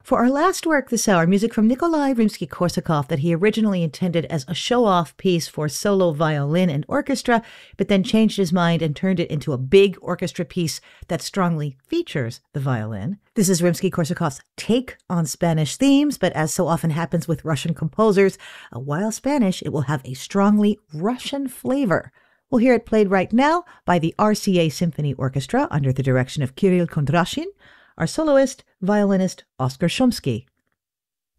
For our last work this hour, music from Nikolai Rimsky-Korsakov that he originally intended as a show-off piece for solo violin and orchestra, but then changed his mind and turned it into a big orchestra piece that strongly features the violin. This is Rimsky-Korsakov's take on Spanish themes, but as so often happens with Russian composers, while Spanish, it will have a strongly Russian flavor. We'll hear it played right now by the RCA Symphony Orchestra under the direction of Kirill Kondrashin. Our soloist, violinist Oskar Shumsky.